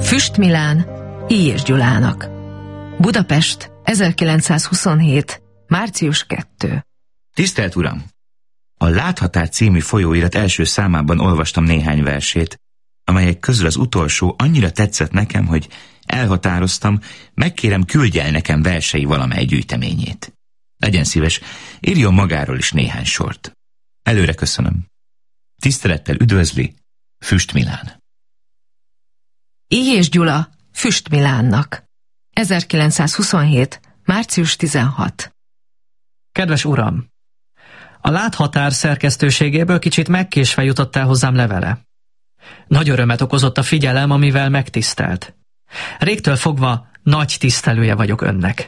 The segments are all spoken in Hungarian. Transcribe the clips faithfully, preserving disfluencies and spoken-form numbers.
Füst Milán, Illyés Gyulának. Budapest, ezerkilencszázhuszonhét. március kettő. Tisztelt Uram! A Láthatár című folyóirat első számában olvastam néhány versét, amelyek közül az utolsó annyira tetszett nekem, hogy elhatároztam, megkérem, küldj el nekem versei valamely gyűjteményét. Legyen szíves, írjon magáról is néhány sort. Előre köszönöm. Tisztelettel üdvözli, Füst Milán. Illyés Gyula, Füst Milánnak. ezerkilencszázhuszonhét. március tizenhat. Kedves uram! A Láthatár szerkesztőségéből kicsit megkésve jutott el hozzám levele. Nagy örömet okozott a figyelem, amivel megtisztelt. Régtől fogva nagy tisztelője vagyok önnek.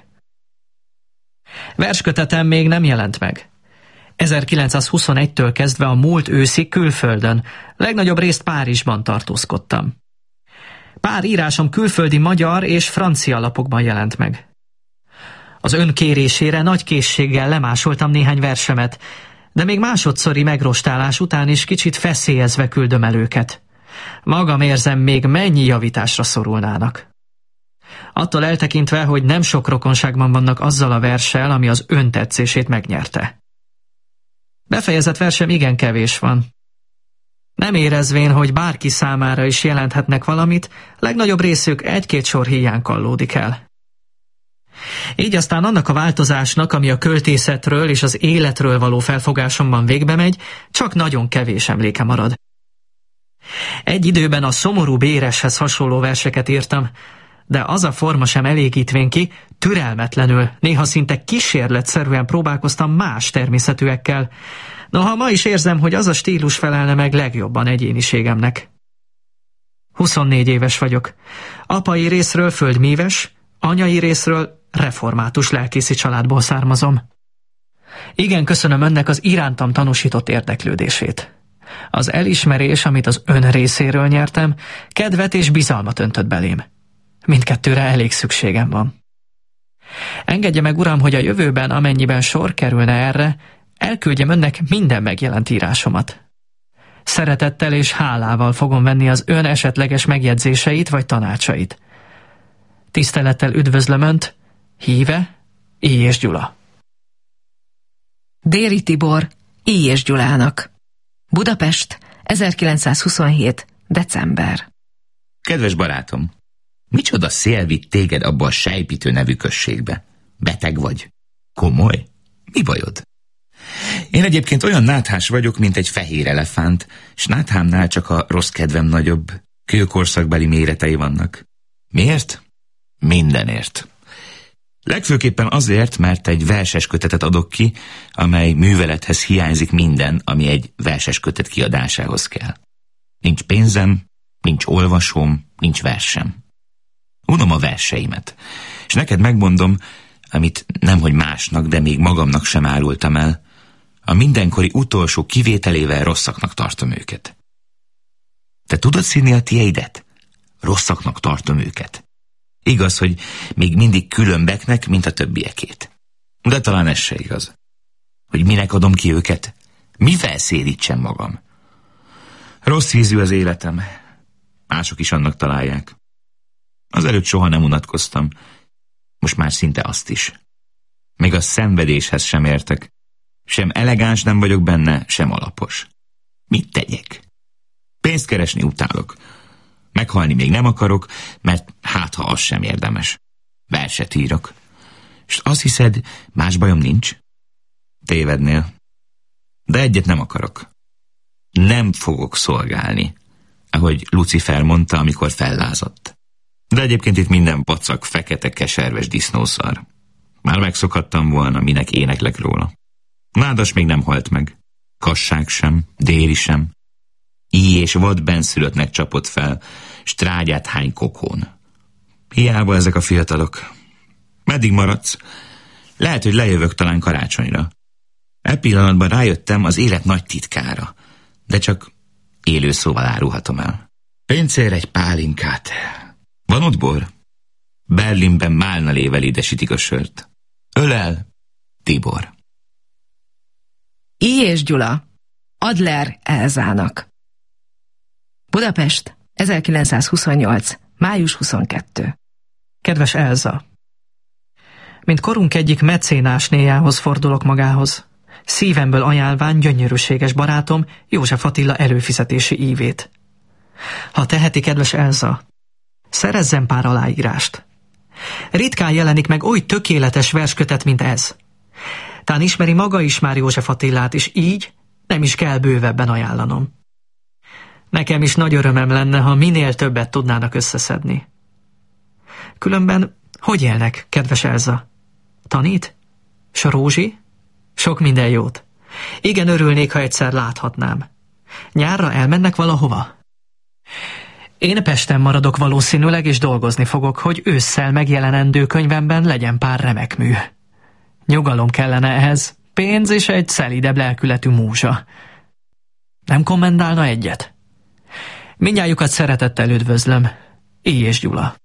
Verskötetem még nem jelent meg. ezerkilencszázhuszonegytől kezdve a múlt őszig külföldön, legnagyobb részt Párizsban tartózkodtam. Pár írásom külföldi magyar és francia lapokban jelent meg. Az ön kérésére nagy készséggel lemásoltam néhány versemet, de még másodszori megrostálás után is kicsit feszélyezve küldöm el őket. Magam érzem, még mennyi javításra szorulnának. Attól eltekintve, hogy nem sok rokonságban vannak azzal a verssel, ami az ön tetszését megnyerte. Befejezett versem igen kevés van. Nem érezvén, hogy bárki számára is jelenthetnek valamit, legnagyobb részük egy-két sor híján kallódik el. Így aztán annak a változásnak, ami a költészetről és az életről való felfogásomban végbe megy, csak nagyon kevés emléke marad. Egy időben a szomorú Béreshez hasonló verseket írtam, de az a forma sem elégítvén ki, türelmetlenül, néha szinte kísérletszerűen próbálkoztam más természetűekkel, noha ma is érzem, hogy az a stílus felelne meg legjobban egyéniségemnek. huszonnégy éves vagyok. Apai részről földmíves, anyai részről református lelkészi családból származom. Igen, köszönöm önnek az irántam tanúsított érdeklődését. Az elismerés, amit az ön részéről nyertem, kedvet és bizalmat öntött belém. Mindkettőre elég szükségem van. Engedje meg, uram, hogy a jövőben, amennyiben sor kerülne erre, elküldjem önnek minden megjelent írásomat. Szeretettel és hálával fogom venni az ön esetleges megjegyzéseit vagy tanácsait. Tisztelettel üdvözlöm önt, híve, Illyés Gyula. Déri Tibor, Illyés Gyulának. Budapest, ezerkilencszázhuszonhét. december. Kedves barátom, micsoda szél vitt téged abba a Sejpítő nevű községbe? Beteg vagy? Komoly? Mi bajod? Én egyébként olyan náthás vagyok, mint egy fehér elefánt, s náthámnál csak a rossz kedvem nagyobb, kőkorszakbeli méretei vannak. Miért? Mindenért. Legfőképpen azért, mert egy verses kötetet adok ki, amely művelethez hiányzik minden, ami egy verses kötet kiadásához kell. Nincs pénzem, nincs olvasóm, nincs versem. Unom a verseimet, és neked megmondom, amit nemhogy másnak, de még magamnak sem árultam el, a mindenkori utolsó kivételével rosszaknak tartom őket. Te tudod színi a tieidet? Rosszaknak tartom őket. Igaz, hogy még mindig különbeknek, mint a többiekét. De talán ez se igaz. Hogy minek adom ki őket? Mivel szédítsem magam? Rossz ízű az életem. Mások is annak találják. Azelőtt soha nem unatkoztam. Most már szinte azt is. Még a szenvedéshez sem értek. Sem elegáns nem vagyok benne, sem alapos. Mit tegyek? Pénzt keresni utálok. Meghalni még nem akarok, mert hát ha az sem érdemes. Verset írok. És azt hiszed, más bajom nincs? Tévednél. De egyet nem akarok. Nem fogok szolgálni, ahogy Lucifer mondta, amikor fellázadt. De egyébként itt minden pacak, fekete, keserves disznószar. Már megszokhattam volna, minek éneklek róla. Nádas még nem halt meg. Kasság sem, Déri sem. Íj és vad benszülöttnek csapott fel, s trágyát hány kokón. Hiába ezek a fiatalok. Meddig maradsz? Lehet, hogy lejövök talán karácsonyra. E pillanatban rájöttem az élet nagy titkára, de csak élő szóval árulhatom el. Pincér egy pálinkát. Van ott bor? Berlinben málnalével édesítik a sört. Ölel, Tibor. Illyés Gyula, Adler Elzának. Budapest, ezerkilencszázhuszonnyolc. május huszonkettő. Kedves Elza! Mint korunk egyik mecénásnéjához fordulok magához. Szívemből ajánlván gyönyörűséges barátom József Attila előfizetési ívét. Ha teheti, kedves Elza, szerezzen pár aláírást. Ritkán jelenik meg oly tökéletes verskötet, mint ez. Tán ismeri maga is már József Attilát, és így nem is kell bővebben ajánlanom. Nekem is nagy örömem lenne, ha minél többet tudnának összeszedni. Különben hogy élnek, kedves Elza? Tanít? S a Rózsi? Sok minden jót. Igen, örülnék, ha egyszer láthatnám. Nyárra elmennek valahova? Én Pesten maradok valószínűleg, és dolgozni fogok, hogy ősszel megjelenendő könyvemben legyen pár remek mű. Nyugalom kellene ehhez, pénz és egy szelídebb lelkületű múzsa. Nem kommendálna egyet? Mindnyájukat szeretettel üdvözlöm. I. és Gyula.